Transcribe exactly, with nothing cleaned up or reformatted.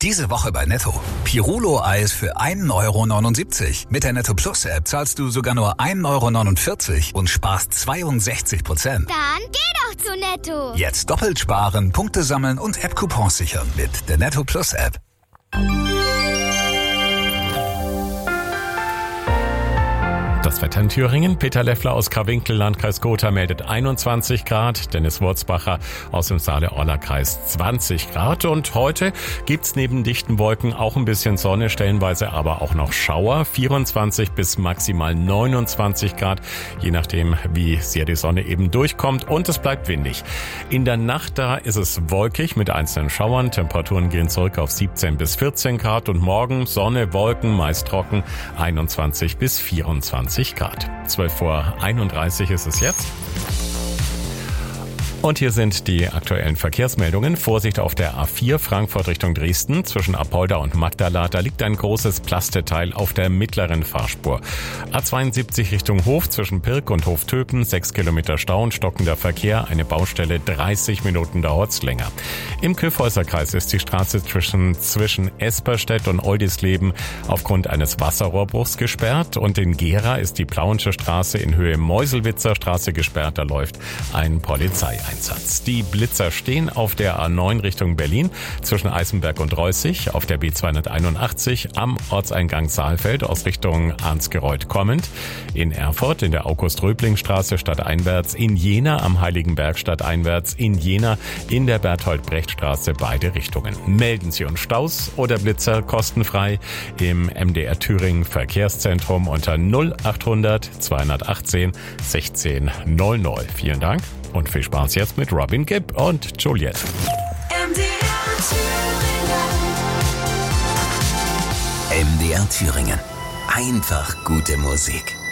Diese Woche bei Netto. Pirulo-Eis für ein Euro neunundsiebzig. Mit der Netto Plus App zahlst du sogar nur ein Euro neunundvierzig und sparst zweiundsechzig Prozent. Dann geh doch zu Netto. Jetzt doppelt sparen, Punkte sammeln und App-Coupons sichern mit der Netto Plus App. Das Wetter in Thüringen. Peter Leffler aus Karwinkel, Landkreis Gotha, meldet einundzwanzig Grad. Dennis Wurzbacher aus dem Saale-Orla-Kreis zwanzig Grad. Und heute gibt's neben dichten Wolken auch ein bisschen Sonne, stellenweise aber auch noch Schauer. vierundzwanzig bis maximal neunundzwanzig Grad, je nachdem, wie sehr die Sonne eben durchkommt. Und es bleibt windig. In der Nacht da ist es wolkig mit einzelnen Schauern. Temperaturen gehen zurück auf siebzehn bis vierzehn Grad. Und morgen Sonne, Wolken, meist trocken, einundzwanzig bis vierundzwanzig Grad. zwölf Uhr einunddreißig ist es jetzt. Und hier sind die aktuellen Verkehrsmeldungen. Vorsicht auf der A vier Frankfurt Richtung Dresden. Zwischen Apolda und Magdala, da liegt ein großes Plasteteil auf der mittleren Fahrspur. A zweiundsiebzig Richtung Hof zwischen Pirk und Hoftöpen. sechs Kilometer Stau und stockender Verkehr. Eine Baustelle, dreißig Minuten dauert's länger. Im Kyffhäuserkreis ist die Straße zwischen, zwischen Esperstedt und Oldisleben aufgrund eines Wasserrohrbruchs gesperrt. Und in Gera ist die Plauensche Straße in Höhe Meuselwitzer Straße gesperrt. Da läuft ein Polizeieinsatz. Die Blitzer stehen auf der A neun Richtung Berlin zwischen Eisenberg und Reußig, auf der B zweihunderteinundachtzig am Ortseingang Saalfeld aus Richtung Arnsgereuth kommend, in Erfurt in der August-Röbling-Straße stadteinwärts, in Jena am Heiligenberg stadteinwärts, in Jena in der Berthold-Brecht-Straße beide Richtungen. Melden Sie uns Staus oder Blitzer kostenfrei im M D R Thüringen Verkehrszentrum unter null achthundert zweihundertachtzehn sechzehn null null. Vielen Dank. Und viel Spaß jetzt mit Robin Gibb und Juliet. M D R Thüringen. M D R Thüringen. Einfach gute Musik.